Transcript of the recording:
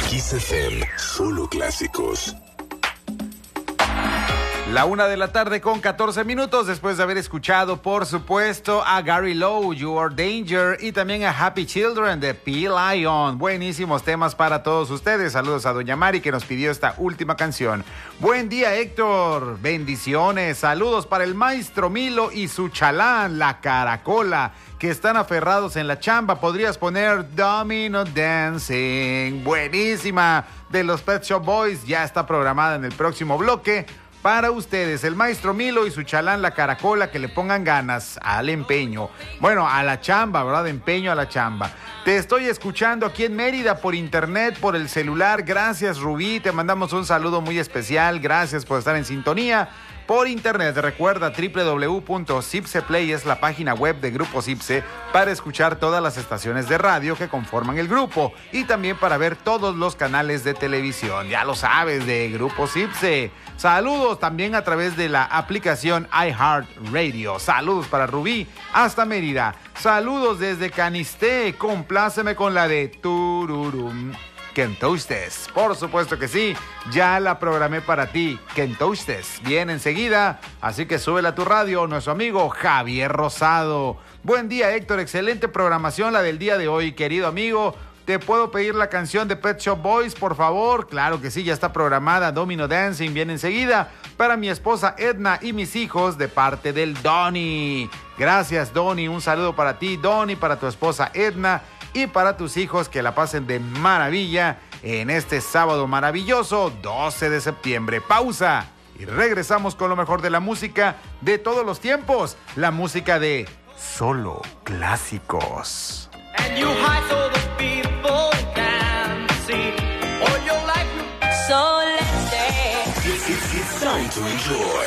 Kiss FM, solo clásicos. 1:00 con 14 minutos después de haber escuchado, por supuesto, a Gary Lowe, You Are Danger, y también a Happy Children de P-Lion. Buenísimos temas para todos ustedes. Saludos a Doña Mari, que nos pidió esta última canción. Buen día, Héctor. Bendiciones. Saludos para el maestro Milo y su chalán, la Caracola, que están aferrados en la chamba. Podrías poner Domino Dancing. Buenísima. De los Pet Shop Boys. Ya está programada en el próximo bloque. Para ustedes, el maestro Milo y su chalán, la Caracola, que le pongan ganas al empeño. Bueno, a la chamba, ¿verdad? Empeño a la chamba. Te estoy escuchando aquí en Mérida por internet, por el celular. Gracias, Rubí. Te mandamos un saludo muy especial. Gracias por estar en sintonía. Por internet, recuerda www.cipseplay es la página web de Grupo Cipse para escuchar todas las estaciones de radio que conforman el grupo y también para ver todos los canales de televisión. Ya lo sabes, de Grupo Cipse. Saludos también a través de la aplicación iHeartRadio. Saludos para Rubí hasta Mérida. Saludos desde Canisté. Compláceme con la de Tururum. Kentoastes, por supuesto que sí, ya la programé para ti. Kentoastes, viene enseguida, así que súbela a tu radio, nuestro amigo Javier Rosado. Buen día, Héctor, excelente programación la del día de hoy, querido amigo. ¿Te puedo pedir la canción de Pet Shop Boys, por favor? Claro que sí, ya está programada. Domino Dancing viene enseguida para mi esposa Edna y mis hijos de parte del Donny. Gracias, Donny, un saludo para ti, Donny, para tu esposa Edna y para tus hijos, que la pasen de maravilla en este sábado maravilloso, 12 de septiembre. Pausa y regresamos con lo mejor de la música de todos los tiempos, la música de solo clásicos. And you hide so the people can see all your life. So let's dance. It's time to enjoy